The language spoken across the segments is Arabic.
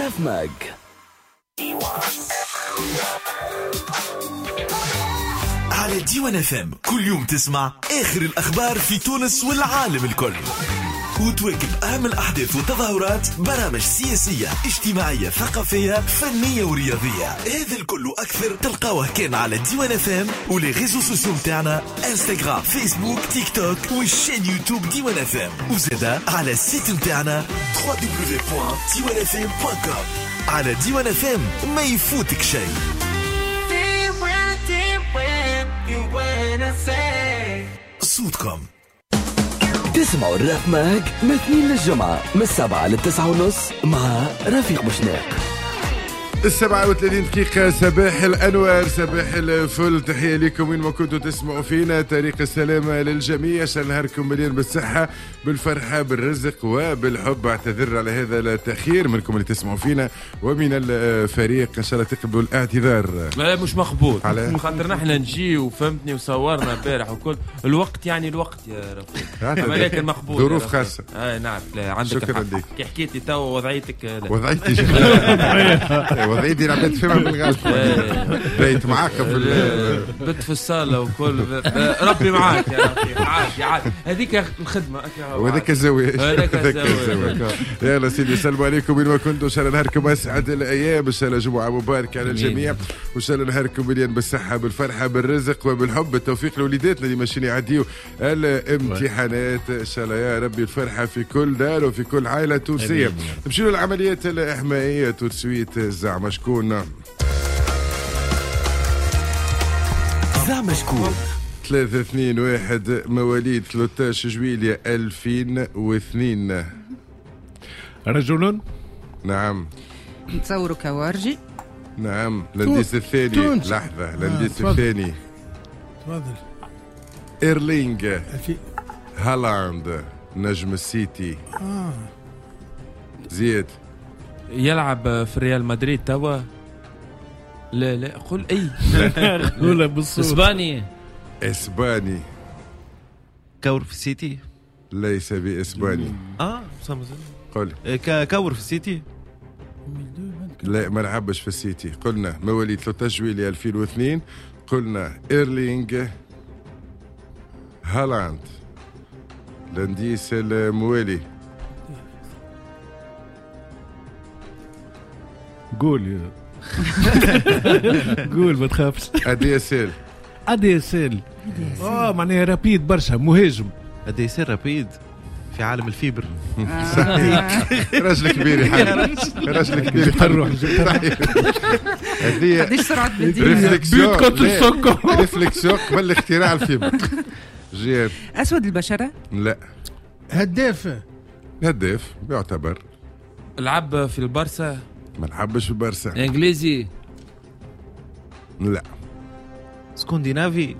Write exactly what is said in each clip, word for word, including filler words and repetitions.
راف ماج. على ديوان اف ام كل يوم تسمع اخر الاخبار في تونس والعالم الكل، وتواكب اهم الاحداث والتظاهرات، برامج سياسيه اجتماعيه ثقافيه فنيه ورياضيه. هذا الكل واكثر تلقاوه كان على ديوان اف ام ولي ريزو سوسيو متاعنا انستغرام فيسبوك تيك توك والشين يوتيوب ديوان اف ام، وزادا على السيت متاعنا دبليو دبليو دبليو بوان ديوان اف ام بوان كوم. على ديوان اف ام ما يفوتك شيء. صوتكم تسمعوا الراف ماج من اثنين للجمعة من السبعة للتسعة ونص مع رفيق بوشناق. السبعة وثلاثين دقيقة، صباح الأنوار، صباح الفل، تحية لكم وين ما كنتوا تسمعوا فينا. طريق السلامة للجميع، شان نهاركم مليان بالصحة بالفرحة بالرزق وبالحب. اعتذر على هذا التأخير منكم اللي تسمعوا فينا ومن الفريق، إن شاء الله تقبلوا الاعتذار. لا مش مقبول على خاطر نحن نجي وفهمتني وصورنا امبارح وكل الوقت، يعني الوقت يا رفيق ولكن مقبول، ظروف خاصة. اي نعم، لا عندك شكرا لك. كي حكيتي تو وضعيتك لا. وضعيتي وضعيتي لعبت فيها بالغلط، بيت معاك بت في الصالة وكل ربي معاك يا رفيق، عادي عادي، هذيك الخدمة وهذاك الزواج، هذاك الزواج. يلا سيدي، السلام عليكم وين ما كنتوا، ان شاء الله نهاركم اسعد الايام، ان شاء الله جمعة مباركة على الجميع، وان شاء الله نهاركم مليان بالصحة بالفرحة بالرزق وبالحب. التوفيق لوليداتنا اللي ماشيين يعديوا الامتحانات، ان شاء الله يا ربي الفرحة في كل دار وفي كل عائلة تونسية. نمشيو للعمليات الإحمائية تسويت زعما شكون زعما شكون ثلاثة اثنين واحد مواليد ثلاثة عشر جويلية ألفين واثنين. رجل. نعم. نتصوروا كوارجي. نعم. الانديس الثاني تونس. لحظة، الانديس آه الثاني تفضل. إيرلينغ هالاند نجم السيتي. آه. زياد يلعب في ريال مدريد توا. لا لا قل اي قولها بالصوت. اسباني. اسباني. كور في السيتي. ليس باسباني. اه قل كور في السيتي. لا ما لعبش في السيتي. قلنا مواليد ثلاثة عشر جويلية ألفين واثنين. قلنا إيرلينغ هالاند الانديس الموالي. قول يا قول ما تخافش. ادي اس ال. ادي اس ال. اه معناها رابيد برشا، مهاجم. ادي اس ال رابيد في عالم الفيبر. صحيح. راجل كبير يحل، راجل كبير يحل. هذه قديش سرعة بديل. ريفليكسيون ريفليكسيون قبل اختراع الفيبر. جيب أسود البشرة. لا هداف. هداف يعتبر. لعب في البارسا. ما لعبش في بارسا. انجليزي. لا. سكندنافي.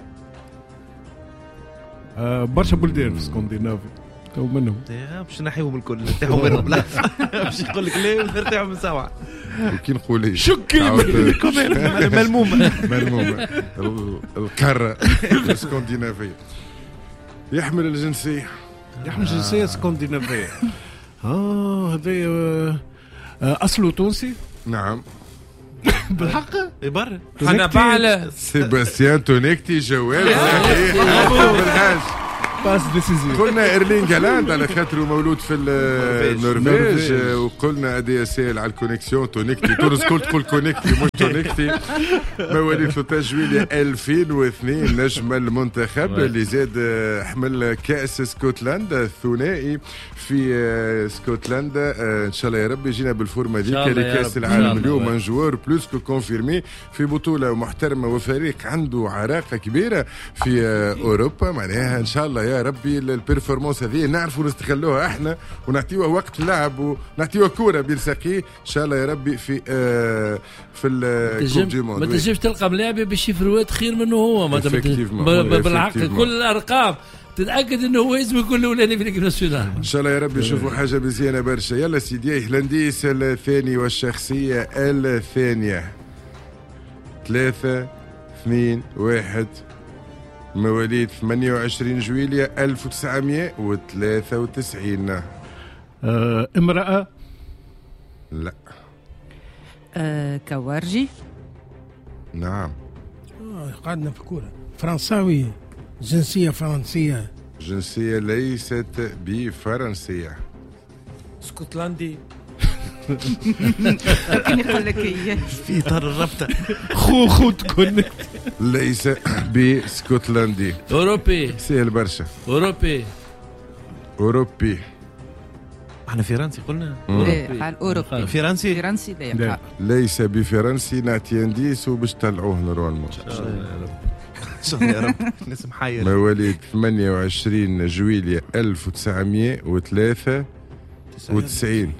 آه برشا بلدان في سكندنافي تو منهم. باش نحيهم الكل نرتاحوا منهم. لا باش يقول لك ليه ونرتاحوا من سبعة. وكي نقول ايه شكل ملمومة ملمومة القارة السكندنافية. يحمل الجنسية. يحمل جنسية سكندنافية. اه هذا أصله تونسي. نعم بالحق. برا أنا بعلى سيباستيان تونيكتي. جواب صحيح. باس ديسيزيف. قلنا إيرلينغ هالاند على خاطر مولود في النرويج، وقلنا ادي اس ال على الكونيكسيون تونيكتي. تونس كل تقول كونيكتي مش تونيكتي. مواليد ثلاثة عشر جويلية ألفين واثنين، نجم المنتخب اللي زاد حمل كأس اسكتلندا الثنائي في اسكتلندا. ان شاء الله يا رب يجينا بالفورمه ذيك لكأس العالم. اليوم انجوار بلوس كو كونفيرمي في بطوله محترمه وفريق عنده عراقه كبيره في اوروبا. معناها ان شاء الله يا ربي البيرفورمانس هذه نعرفوا نستغلوها احنا ونعطيوها وقت اللعب ونعطيوها كوره بيرساقي ان شاء الله يا ربي في آه في الكوب دي موند. ما تنجمش تلقى ملاعب بالشفروات خير منه هو. ما بالحق كل الارقام تتاكد انه هو اسمه كل الاولاني في الكاس ناسيونال. ان شاء الله يا رب نشوفوا حاجه مزيانه برشا. يلا سيدي الانديس الثاني والشخصيه الثانيه ثلاثة اثنين واحد مواليد ثمانية وعشرين جويلية ألف وتسعمائة وثلاثة وتسعين. آه امرأة. لا. آه كوارجي. نعم. آه قعدنا في كورة. فرنساوي، جنسية فرنسية. جنسية ليست بفرنسية. اسكتلندي. كان يقول لك ايه في طار الربطة. خو خو تكون ليس باسكتلندي. اوروبي. سهل برشا. اوروبي. اوروبي. احنا فرنسي قلنا. ايه على الاوروبي. فرنسي. فرنسي لا. ليس بفرنسي. نعطي انديس وباش تطلعوه نورمالمون. شوف يا رب نسم حير. مواليد ثمانية وعشرين جويلية ألف وتسعمية وثلاثة وتسعين.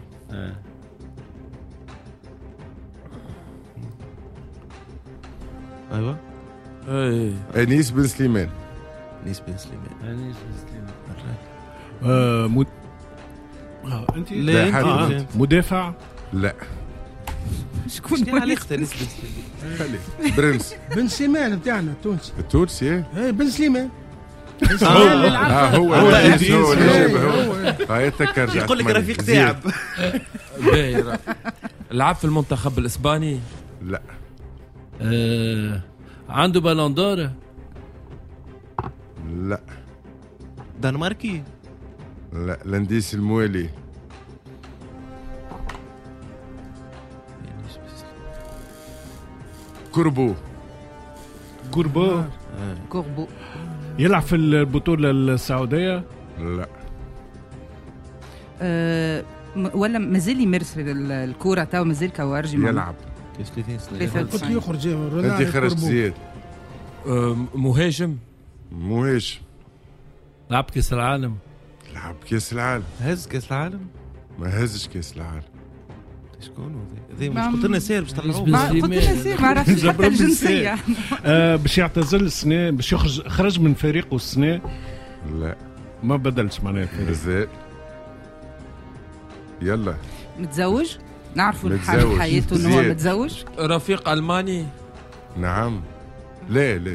ايوه. ايه انيس بن سليمان. انيس بن سليمان. انيس بن سليمان. آه مد... آه انت لا آه. مدافع. لا. شكون شنو علاقته انيس بن سليمان؟ خلي برنس. بن سليمان بتاعنا التونسي. التونسي ايه بن سليمان. اه هو هو الانيس هو اللي إيه، جابه هو. هو. هاي تكرر. يقول لك رفيق تعب. باهي. لعب في المنتخب الاسباني. لا. آه عنده بالون دور. لا. دنماركي. لا. الانديس الموالي. كوربو. كوربو. كوربو. يلعب في البطولة السعودية. لا. آه ولا مازال يمارس الكورة تو مازال كوارجي. يلعب. قلت يخرج. انت خرجت زياد. آه مهاجم. مهاجم. لعب كاس العالم. لعب كاس العالم. هز كاس العالم. ما هزش كاس العالم. شكون هذا؟ مش قلت لنا سير باش تطلعوه. ما قلت لنا سير ما عرفتش حتى الجنسية. آه باش يعتزل السنة باش يخرج خرج من فريقه السنة. لا ما بدلش معناها الفريق. مازال. يلا. متزوج. نعرفوا متزوج. الحال حياته انه هو زياد. متزوج. رفيق الماني. نعم. لا لا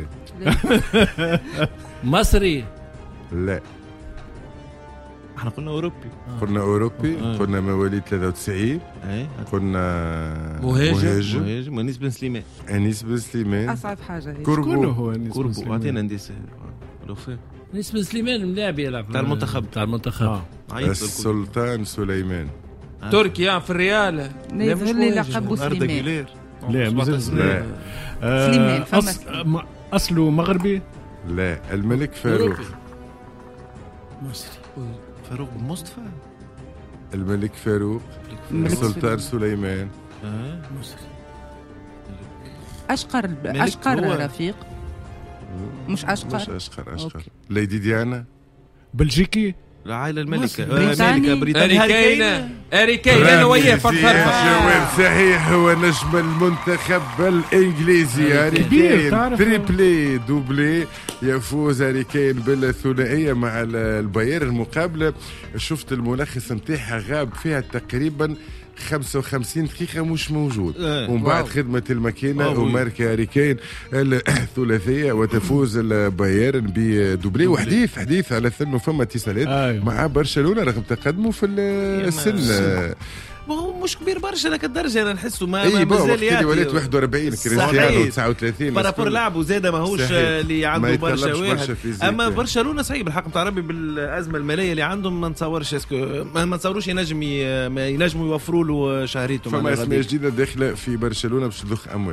مصري. لا. احنا قلنا اوروبي. قلنا اوروبي. قلنا مواليد ثلاثة وتسعين. اي قلنا مهاجم. مهاجم. مهاجم. انيس بن سليمان. انيس بن سليمان. اصعب حاجة هي. شكون كوربو. هو انيس بن كوربو. سليمان؟ اعطينا انديس. لوفير. انيس بن سليمان ملاعب يلعب تاع المنتخب. تاع المنتخب. آه. السلطان سليمان. تركيا في الريال. يظهر لي لقبه سليمان. لا مازال. لا. آه سليمان، فما أص... م- اصله مغربي. لا. الملك فاروق. مصري. فاروق بن مصطفى. الملك فاروق. الملك السلطان سليمان. اه مصري. اشقر ملك اشقر هو. رفيق. مش اشقر. مش اشقر. اشقر. أوكي. ليدي ديانا. بلجيكي. العائلة الملكة. بريطاني. أمريكا بريطانيا. هاري كين. هاري كين انا وياه فرفرفه. جواب صحيح. هو نجم المنتخب الانجليزي هاري كبير، كين. تعرف. تريبلي دوبلي. يفوز هاري كين بالثنائيه مع البايرن المقابله. شفت الملخص نتاعها غاب فيها تقريبا خمسة وخمسين دقيقة مش موجود. آه. ومن بعد واو. خدمة الماكينة واو. وماركة هاري كين الثلاثية وتفوز البايرن بدوبلي. وحديث حديث على ثنو فما اتصالات أيوة. مع برشلونة رغم تقدمه في السن. ما هو مش كبير برشا لك الدرجة أنا نحسه ما اي ما بون وقت مازال اللي يأتي. ولات واحد وأربعين كريستيانو صحيح. تسعة وثلاثين بارابور لعبه زاده ماهوش صحيح. اللي ما عنده برشا يتطلبش واحد. برشا فيزيك اما يعني. برشلونه صعيب الحق نتاع ربي بالازمه الماليه اللي عندهم ما نتصورش اسكو ما ما نتصوروش ينجم ي- ما ينجموا يوفروا له شهريته. فما معناها اسماء غادي. جديدة داخلة في برشلونة باش تضخ أموال.